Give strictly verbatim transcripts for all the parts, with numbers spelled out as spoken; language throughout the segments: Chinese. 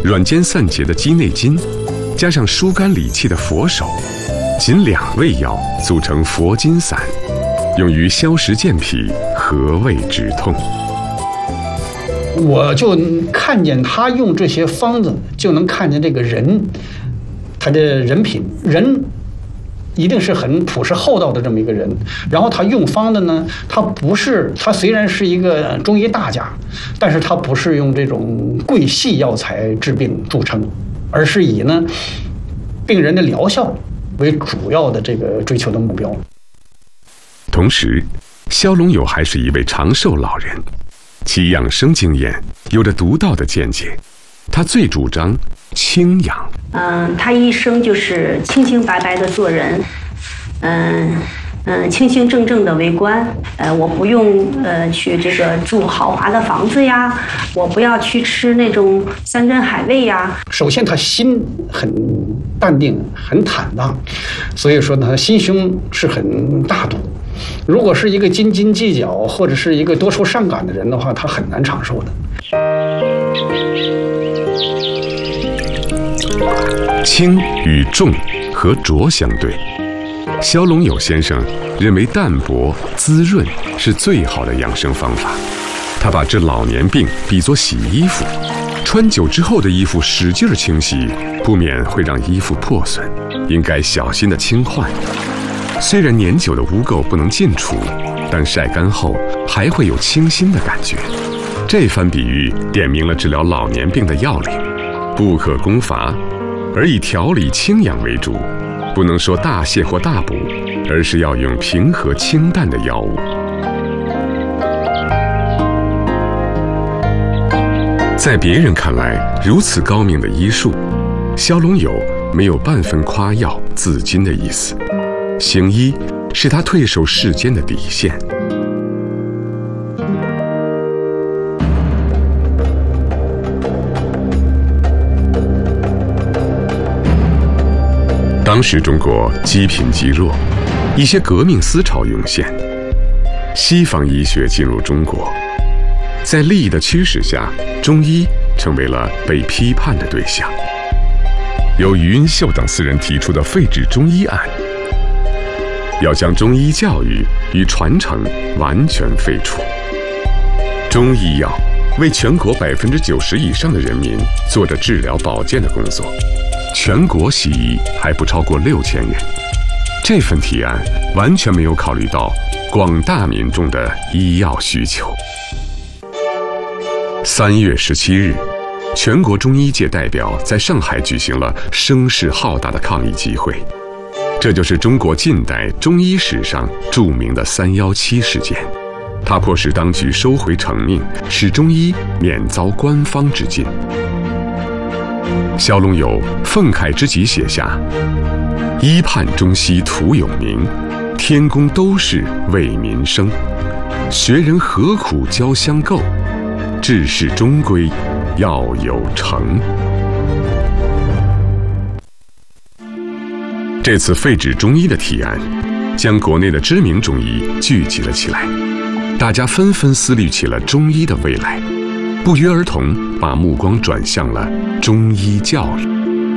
软坚散结的鸡内金，加上疏肝理气的佛手，仅两味药组成佛金散，用于消食健脾、和胃止痛。 我就看见他用这些方子，就能看见这个人，他的人品，人一定是很朴实厚道的这么一个人。然后他用方的呢，他不是他虽然是一个中医大家，但是他不是用这种贵细药材治病著称，而是以呢病人的疗效为主要的这个追求的目标。 同时，萧龙友还是一位长寿老人，其养生经验有着独到的见解。他最主张清养。 嗯，他一生就是清清白白的做人，嗯嗯，清清正正的为官。呃，我不用呃去这个住豪华的房子呀，我不要去吃那种山珍海味呀。 首先，他心很淡定，很坦荡，所以说呢，他心胸是很大度。如果是一个斤斤计较或者是一个多愁善感的人的话，他很难长寿的。 轻与重和浊相对，萧龙友先生认为淡泊滋润是最好的养生方法。他把治老年病比作洗衣服，穿久之后的衣服使劲清洗，不免会让衣服破损，应该小心的清换。虽然年久的污垢不能尽除，但晒干后还会有清新的感觉。这番比喻点明了治疗老年病的要领：不可攻伐，而以调理清养为主。不能说大泻或大补，而是要用平和清淡的药物。在别人看来如此高明的医术，萧龙友没有半分夸耀自矜的意思。行医是他退守世间的底线。当时中国积贫积弱，一些革命思潮涌现，西方医学进入中国，在利益的驱使下，中医成为了被批判的对象。由余荫秀等四人提出的废止中医案，要将中医教育与传承完全废除。中医药为全国百分之九十以上的人民做着治疗保健的工作，全国西医还不超过六千人。这份提案完全没有考虑到广大民众的医药需求。三月十七日，全国中医界代表在上海举行了声势浩大的抗议集会。这就是中国近代中医史上著名的三一七事件，它迫使当局收回成命，使中医免遭官方之禁。萧龙友愤慨之极写下：医判中西徒有名，天公都是为民生。学人何苦教相构，治世终归要有成。这次废止中医的提案，将国内的知名中医聚集了起来，大家纷纷思虑起了中医的未来，不约而同把目光转向了中医教育。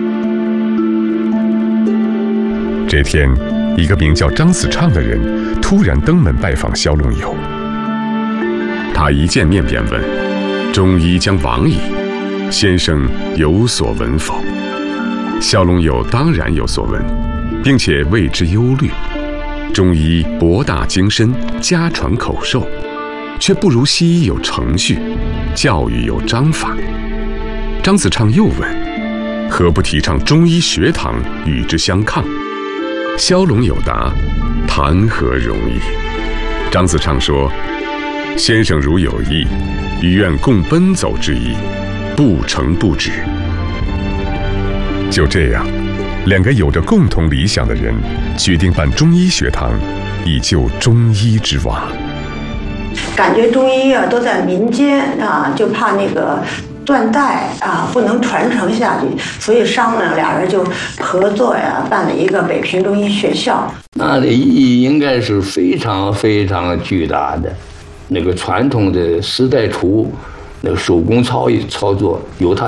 这天，一个名叫张子畅的人突然登门拜访萧龙友。他一见面便问：“中医将亡矣，先生有所闻否？”萧龙友当然有所闻，并且为之忧虑。中医博大精深，家传口授，却不如西医有程序，教育有章法。张子畅又问：“何不提倡中医学堂与之相抗？”萧龙友答：“谈何容易。”张子畅说：“先生如有意，于愿共奔走之意，不成不止。”就这样，两个有着共同理想的人决定办中医学堂，以救中医之亡。 感觉中医啊都在民间啊，就怕那个断代啊不能传承下去，所以商量俩人就合作呀，办了一个北平中医学校。 那的意义应该是非常非常巨大的。那个传统的丝带图，那个手工操操作由他